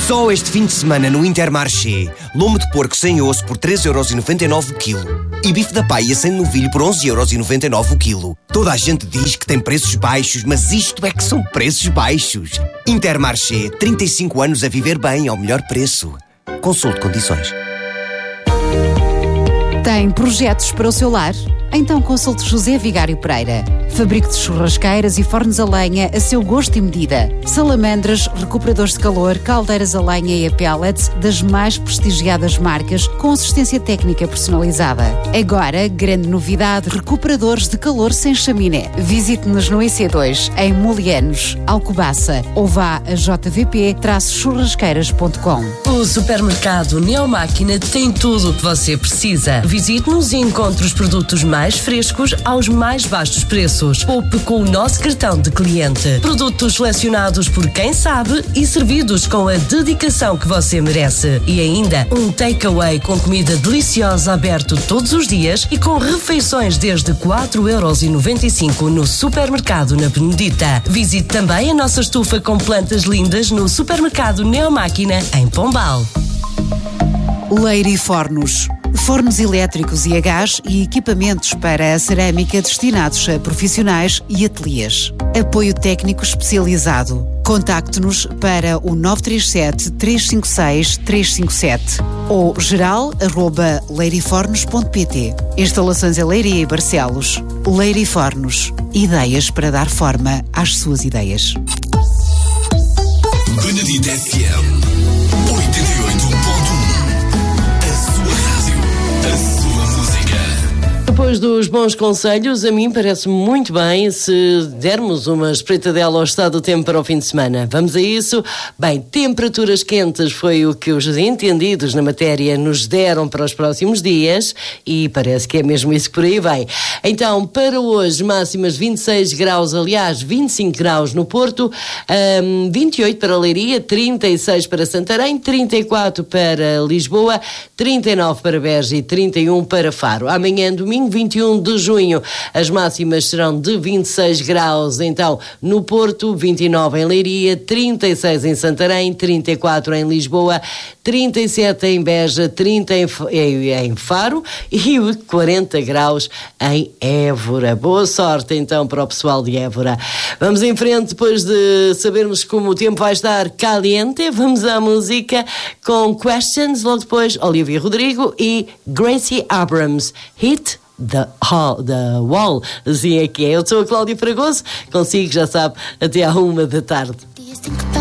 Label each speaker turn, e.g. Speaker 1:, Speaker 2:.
Speaker 1: Só este fim de semana no Intermarché, lombo de porco sem osso por 3,99€ o quilo. E bife da paia sem novilho por 11,99€ o quilo. Toda a gente diz que tem preços baixos, mas isto é que são preços baixos. Intermarché, 35 anos a viver bem ao melhor preço. Consulte condições.
Speaker 2: Tem projetos para o seu lar? Então consulte José Vigário Pereira. Fabrico de churrasqueiras e fornos a lenha a seu gosto e medida. Salamandras, recuperadores de calor, caldeiras a lenha e a pellets das mais prestigiadas marcas com assistência técnica personalizada. Agora, grande novidade, recuperadores de calor sem chaminé. Visite-nos no IC2, em Molianos, Alcobaça, ou vá a jvp-churrasqueiras.com.
Speaker 3: O supermercado Neomáquina tem tudo o que você precisa. Visite-nos e encontre os produtos mais frescos aos mais baixos preços. Poupe com o nosso cartão de cliente. Produtos selecionados por quem sabe e servidos com a dedicação que você merece. E ainda um takeaway com comida deliciosa aberto todos os dias e com refeições desde 4,95€ no supermercado na Benedita. Visite também a nossa estufa com plantas lindas no supermercado Neomáquina em Pombal.
Speaker 2: Leire Fornos. Fornos elétricos e a gás e equipamentos para a cerâmica destinados a profissionais e ateliês. Apoio técnico especializado. Contacte-nos para o 937-356-357 ou geral@leirifornos.pt. Instalações em Leiria e Barcelos. Leire Fornos. Ideias para dar forma às suas ideias.
Speaker 4: Benedita FM 88.1.
Speaker 3: Depois dos bons conselhos, a mim parece-me muito bem se dermos uma espreitadela ao estado do tempo para o fim de semana. Vamos a isso? Bem, temperaturas quentes foi o que os entendidos na matéria nos deram para os próximos dias e parece que é mesmo isso que por aí vem. Então, para hoje, máximas 26 graus, aliás, 25 graus no Porto, 28 para Leiria, 36 para Santarém, 34 para Lisboa, 39 para Beja e 31 para Faro. Amanhã, domingo, 21 de junho, as máximas serão de 26 graus, então, no Porto, 29 em Leiria, 36 em Santarém, 34 em Lisboa, 37 em Beja, 30 em Faro e 40 graus em Évora. Boa sorte, então, para o pessoal de Évora. Vamos em frente, depois de sabermos como o tempo vai estar caliente, vamos à música com Questions, logo depois, Olivia Rodrigo e Gracie Abrams, Hit The Wall, assim é que é. Eu sou a Cláudia Fragoso, consigo, já sabe, até à 1 da tarde.